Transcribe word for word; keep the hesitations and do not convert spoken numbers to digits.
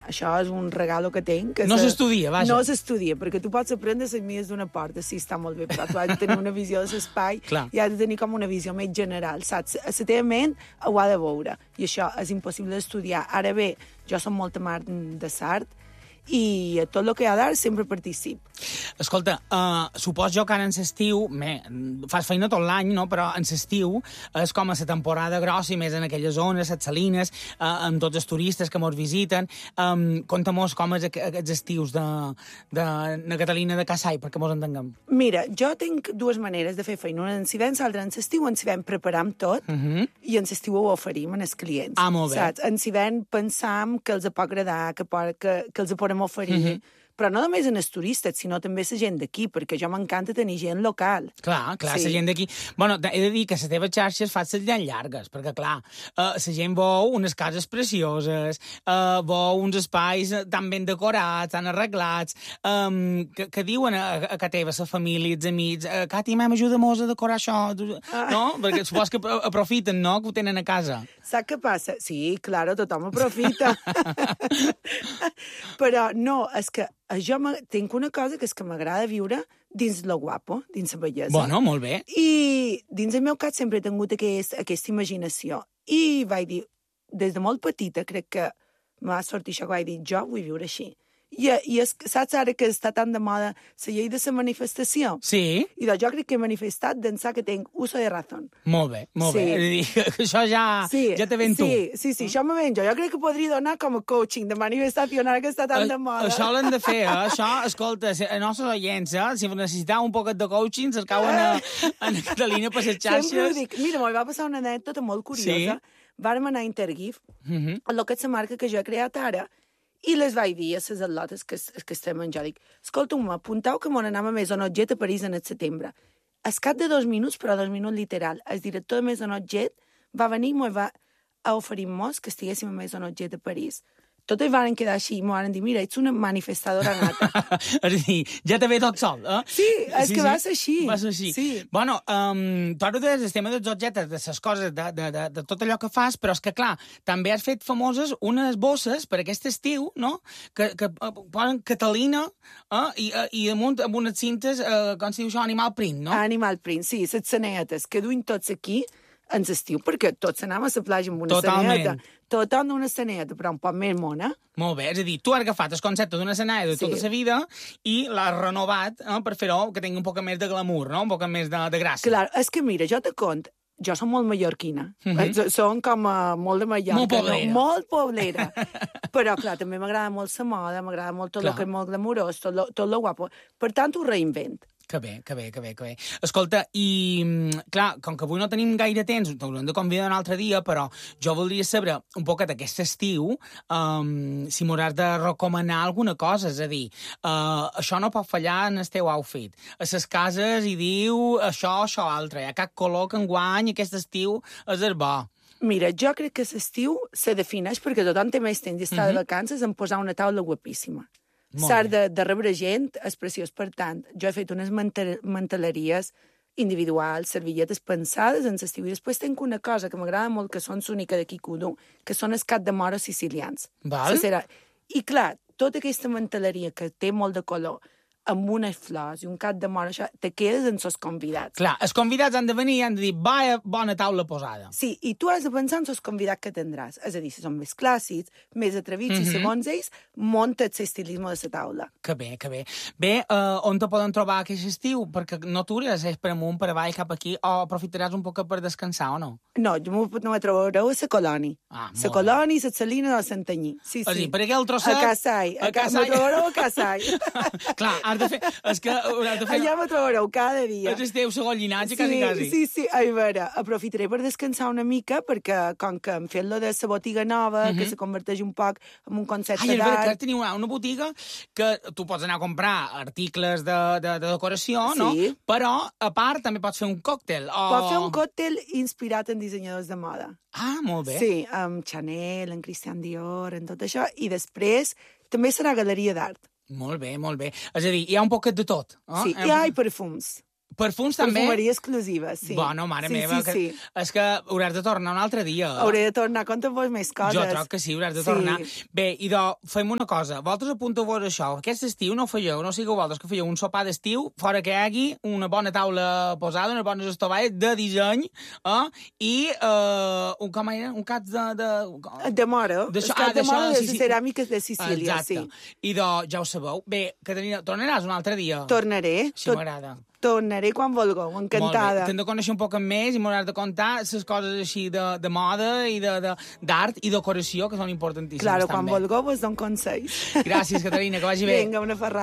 això és un regalo que tinc. Que no se... s'estudia, vaja. No s'estudia, perquè tu pots aprendre les mies d'una porta, sí, està molt bé, però tu has de tenir una visió de l'espai i has de tenir com una visió més general, saps? A la teva ment ho ha de veure, i això és impossible d'estudiar. Ara bé, jo som molt amant de l'art, i a tot el que hi ha d'art sempre particip. Escolta, uh, supos jo que ara en l'estiu, fas feina tot l'any, no? Però en l'estiu és com a la temporada grossa i més en aquelles zones, les salines, uh, amb tots els turistes que mos visiten. Um, Conta-mos com és aquests estius de, de, de Catalina de Cassai, perquè mos entenguem. Mira, jo tinc dues maneres de fer feina. Una en l'hivern, l'altra en l'estiu. En l'hivern preparam tot uh -huh. i en l'estiu ho oferim als clients. Ah, molt bé. Saps? En l'hivern pensam que els pot agradar, que, que, que els podem oferir, uh -huh. però no només en els turistes, sinó també la gent d'aquí, perquè jo m'encanta tenir gent local. Clar, clar, sí. La gent d'aquí... Bueno, he de dir que les teves xarxes fan les llan llargues, perquè, clar, uh, la gent veu unes cases precioses, uh, veu uns espais tan ben decorats, tan arreglats, um, que, que diuen a, a que teva, la família, els amics, uh, Cati, mam, ajuda-mos a decorar això, ah. no? Perquè supos que aprofiten, no?, que ho tenen a casa. Saps què passa? Sí, claro, tothom aprofita. Però no, és que jo tinc una cosa que és que m'agrada viure dins lo guapo, dins la bellesa. Bueno, molt bé. I dins el meu cas sempre he tingut aquest, aquesta imaginació. I vaig dir, des de molt petita, crec que m'ha sortit això, que vaig dir, jo vull viure així. I, i es, saps ara que està tan de moda la llei de la manifestació? Sí. I doncs jo crec que he manifestat d'ençà que tinc uso de razón. Molt bé, molt sí. bé. És a dir, que això ja, sí, ja te ven tu. Sí, sí, sí, això me ven jo. Jo crec que podria donar com a coaching de manifestació ara que està tan de moda. Això l'hem de fer, eh? Això, escolta, a nostres oients, eh? Si necessiteu un poquet de coaching, es cauen a, a Catalina per les xarxes. Sempre ho dic. Mira, m'hi va passar una anècdota molt curiosa. Sí. Vàrem anar a Intergif, uh -huh. el que és la marca que jo he creat ara, i les vaig dir a les atletes que, que estem menjant. Dic, escolta-me, apuntau que m'on anam a Maisonotjet a París en el setembre. Es cap de dos minuts, però dos minuts literal, el director de Maisonotjet va venir i m'ho va oferir-nos que estiguéssim a Maisonotjet a París. Tot ells van quedar així i m'ho van dir, mira, ets una manifestadora nata. És a dir, ja te ve tot sol, eh? Sí, és sí, que sí. va ser així. Va ser així. Sí. Bueno, um, tu ara des del tema dels objectes, de les coses, de, de, de, de tot allò que fas, però és que, clar, també has fet famoses unes bosses per aquest estiu, no?, que, que posen Catalina eh? I, i damunt amb unes cintes, eh, com si diu això, Animal Print, no? Animal Print, sí, les sanetes, que duim tots aquí en l'estiu, perquè tots anàvem a la platja amb una Totalment. saneta. Tothom d'una saneta, però un poc més mona. Molt bé, és a dir, tu has agafat el concepte d'una saneta de tota sí. la vida i l'has renovat eh, per fer-ho que tingui un poc més de glamour, no? Un poc més de, de gràcia. Clar, és que mira, jo te cont, jo som molt mallorquina, uh -huh. som com uh, molt de Mallorca. Molt poblera. No? Molt poblera. Però, clar, també m'agrada molt la moda, m'agrada molt tot el que és molt glamurós, tot lo, tot lo guapo. Per tant, ho reinvent. Que bé, que bé, que bé, que bé. Escolta, i, clar, com que avui no tenim gaire temps, t'haurem de convidar un altre dia, però jo voldria saber un poquet d'aquest estiu, um, si m'hauràs de recomanar alguna cosa, és a dir, uh, això no pot fallar en el teu outfit. A les cases hi diu això, això, altre. Hi ha cap color que enguany aquest estiu és el bo. Mira, jo crec que l'estiu se defineix perquè tothom té més temps i està uh -huh. de vacances en posar una taula guapíssima. S'art de, de rebre gent és preciós. Per tant, jo he fet unes manteleries individuals, servilletes pensades en l'estiu. I després tinc una cosa que m'agrada molt, que són l'única d'aquí Cudú, que són els cap de moro sicilians. Val. I clar, tota aquesta manteleria que té molt de color, amb unes flors i un cap de moro, això, te quedes en els convidats. Clar, els convidats han de venir i han de dir, va, bona taula posada. Sí, i tu has de pensar en els convidats que tindràs. És a dir, si són més clàssics, més atrevits, mm -hmm. i segons ells, munta't l'estilisme de la taula. Que bé, que bé. Bé, uh, on te poden trobar aquest estiu? Perquè no t'hauràs de per amunt, per avall, cap aquí, o aprofitaràs un poc per descansar, o no? No, jo no me trobareu a la Colònia. Ah, la Colònia, la Salina de Santanyí. Sí, sí. O sigui, per aquell trosset... A Cassai. A Cassai. Me trobareu a Cassai. Clar, has de fer... És que hauràs de fer... Allà me trobareu cada dia. És el teu segon llinatge, sí, quasi, quasi. Sí, sí. A veure, aprofitaré per descansar una mica, perquè com que hem fet lo de la botiga nova, uh -huh. que se converteix un poc en un concepte d'art... Ai, és veritat, teniu una, una botiga que tu pots anar a comprar articles de, de, de decoració, sí. no? Però, a part, també pots fer un còctel. O... Pots fer un còctel inspirat en dissenyadors de moda. Ah, molt bé. Sí, amb Chanel, en Christian Dior, en tot això. I després també serà galeria d'art. Molt bé, molt bé. És a dir, hi ha un poquet de tot. Eh? Sí, hi ha perfums. Perfums també... Perfumeria exclusiva, sí. Bueno, mare sí, meva, sí, que... sí. és que hauràs de tornar un altre dia. Hauré de tornar, conta'm-vos més coses. Jo troc que sí, hauràs de Sí. tornar. Bé, idò, fem una cosa. Vosaltres apunteu-vos això. Aquest estiu no ho fèieu, no sigueu vosaltres que fèieu un sopar d'estiu, fora que hi hagi una bona taula posada, unes bones estovalles de disseny, eh? I eh, un, com era? Un cap de... De, de mora. D'això- El cap ah, de d'això, mora de sí, les sí. ceràmiques de Sicília, Exacte. sí. Idò, ja ho sabeu. Bé, Caterina, tornaràs un altre dia? Tornaré. Sí, tot- m'agrada. Tornaré quan vulgueu, Molt bé. encantada. T'hem de conèixer un poc més i m'hauràs de contar les coses així de, de moda i d'art de, d'art i decoració, que són importantíssimes Claro, quan també. vulgueu vos dono consells. Gràcies, Caterina, que vagi bé. Vinga, una ferrada.